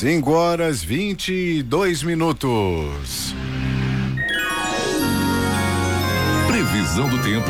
5h22. Previsão do tempo.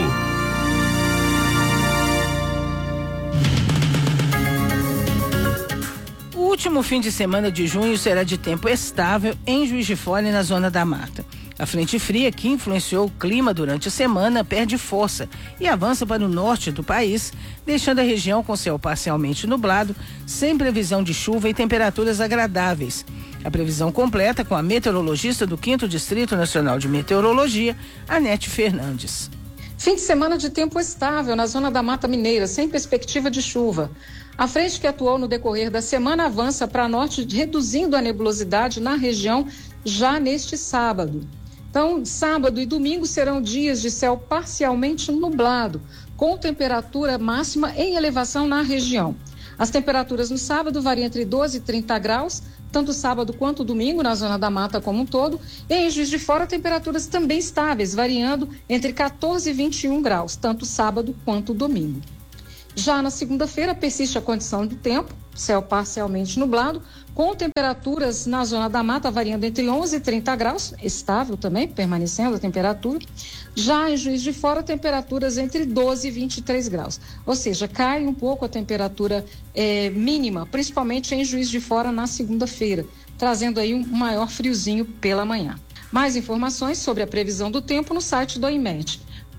O último fim de semana de junho será de tempo estável em Juiz de Fora e na Zona da Mata. A frente fria que influenciou o clima durante a semana perde força e avança para o norte do país, deixando a região com céu parcialmente nublado, sem previsão de chuva e temperaturas agradáveis. A previsão completa com a meteorologista do 5º Distrito Nacional de Meteorologia, Anete Fernandes. Fim de semana de tempo estável na Zona da Mata Mineira, sem perspectiva de chuva. A frente que atuou no decorrer da semana avança para norte, reduzindo a nebulosidade na região já neste sábado. Então, sábado e domingo serão dias de céu parcialmente nublado, com temperatura máxima em elevação na região. As temperaturas no sábado variam entre 12 e 30 graus, tanto sábado quanto domingo na Zona da Mata como um todo. E em Juiz de Fora, temperaturas também estáveis, variando entre 14 e 21 graus, tanto sábado quanto domingo. Já na segunda-feira, persiste a condição do tempo, céu parcialmente nublado, com temperaturas na Zona da Mata variando entre 11 e 30 graus, estável também, permanecendo a temperatura. Já em Juiz de Fora, temperaturas entre 12 e 23 graus. Ou seja, cai um pouco a temperatura mínima, principalmente em Juiz de Fora na segunda-feira, trazendo aí um maior friozinho pela manhã. Mais informações sobre a previsão do tempo no site do IMET,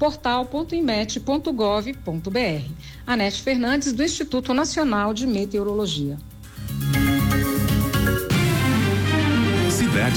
portal.imet.gov.br. Anete Fernandes, do Instituto Nacional de Meteorologia. Cidade.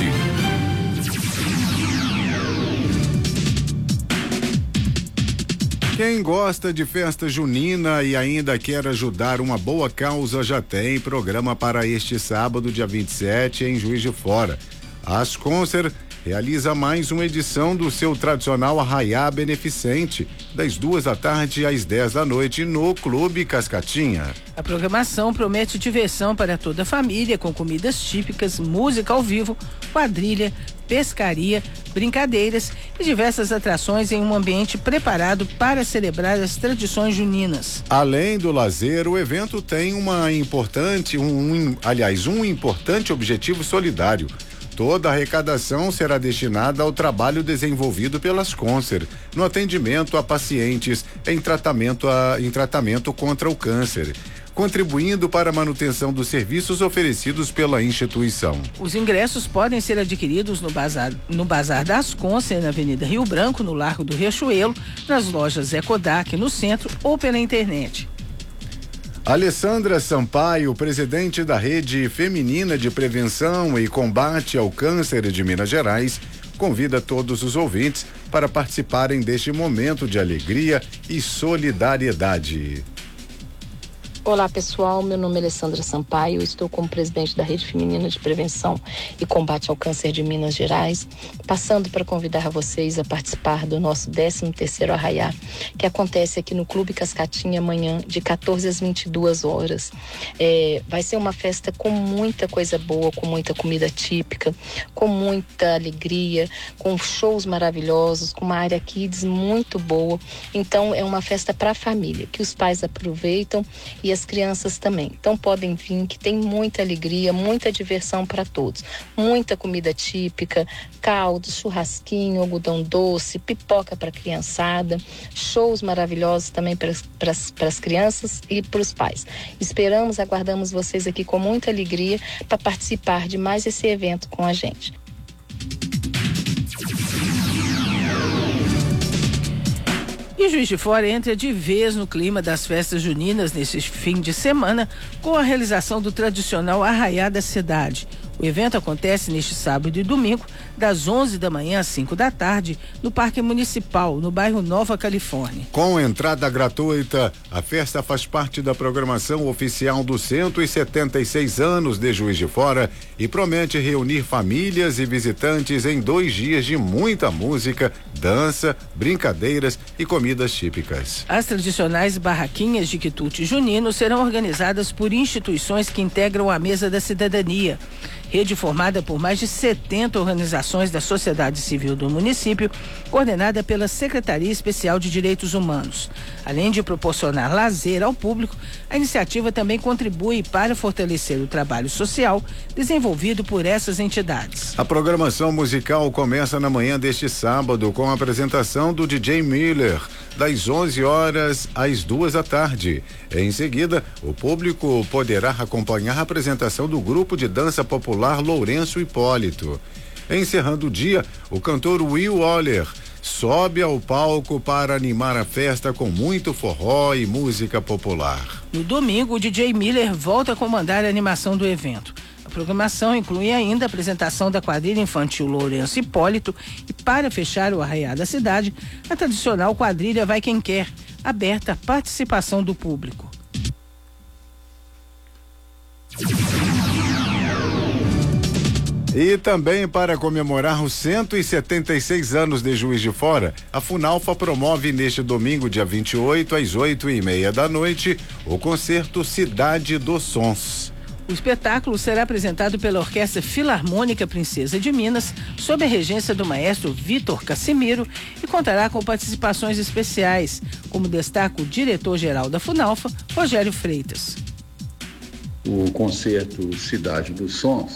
Quem gosta de festa junina e ainda quer ajudar uma boa causa já tem programa para este sábado, dia 27, em Juiz de Fora. A Asconcer realiza mais uma edição do seu tradicional arraiá beneficente, das 14h às 22h no Clube Cascatinha. A programação promete diversão para toda a família, com comidas típicas, música ao vivo, quadrilha, pescaria, brincadeiras e diversas atrações em um ambiente preparado para celebrar as tradições juninas. Além do lazer, o evento tem um importante objetivo solidário. Toda a arrecadação será destinada ao trabalho desenvolvido pelas Asconcer no atendimento a pacientes em tratamento contra o câncer, contribuindo para a manutenção dos serviços oferecidos pela instituição. Os ingressos podem ser adquiridos no Bazar da Asconcer, na Avenida Rio Branco, no Largo do Riachuelo, nas lojas Ecodac, no centro, ou pela internet. Alessandra Sampaio, presidente da Rede Feminina de Prevenção e Combate ao Câncer de Minas Gerais, convida todos os ouvintes para participarem deste momento de alegria e solidariedade. Olá pessoal, meu nome é Alessandra Sampaio, estou como presidente da Rede Feminina de Prevenção e Combate ao Câncer de Minas Gerais, passando para convidar vocês a participar do nosso 13º Arraiá, que acontece aqui no Clube Cascatinha amanhã, de 14 às 22 horas. Vai ser uma festa com muita coisa boa, com muita comida típica, com muita alegria, com shows maravilhosos, com uma área kids muito boa. Então é uma festa para a família, que os pais aproveitam e as crianças também. Então podem vir, que tem muita alegria, muita diversão para todos. Muita comida típica, caldo, churrasquinho, algodão doce, pipoca para a criançada, shows maravilhosos também para as crianças e para os pais. Aguardamos vocês aqui com muita alegria para participar de mais esse evento com a gente. E Juiz de Fora entra de vez no clima das festas juninas nesse fim de semana, com a realização do tradicional arraiá da cidade. O evento acontece neste sábado e domingo, das 11 da manhã às 5 da tarde, no Parque Municipal, no bairro Nova Califórnia. Com entrada gratuita, a festa faz parte da programação oficial dos 176 anos de Juiz de Fora e promete reunir famílias e visitantes em 2 dias de muita música, dança, brincadeiras e comidas típicas. As tradicionais barraquinhas de quitute junino serão organizadas por instituições que integram a Mesa da Cidadania. Rede formada por mais de 70 organizações da sociedade civil do município, coordenada pela Secretaria Especial de Direitos Humanos. Além de proporcionar lazer ao público, a iniciativa também contribui para fortalecer o trabalho social desenvolvido por essas entidades. A programação musical começa na manhã deste sábado com a apresentação do DJ Miller, das 11 horas às 2 da tarde. Em seguida, o público poderá acompanhar a apresentação do grupo de dança popular Lourenço Hipólito. Encerrando o dia, o cantor Will Waller sobe ao palco para animar a festa com muito forró e música popular. No domingo, o DJ Miller volta a comandar a animação do evento. A programação inclui ainda a apresentação da quadrilha infantil Lourenço Hipólito e, para fechar o arraiá da cidade, a tradicional quadrilha Vai Quem Quer, aberta à participação do público. E também para comemorar os 176 anos de Juiz de Fora, a Funalfa promove neste domingo, dia 28, às 8:30 da noite, o concerto Cidade dos Sons. O espetáculo será apresentado pela Orquestra Filarmônica Princesa de Minas, sob a regência do maestro Vitor Cassimiro, e contará com participações especiais, como destaca o diretor-geral da Funalfa, Rogério Freitas. O concerto Cidade dos Sons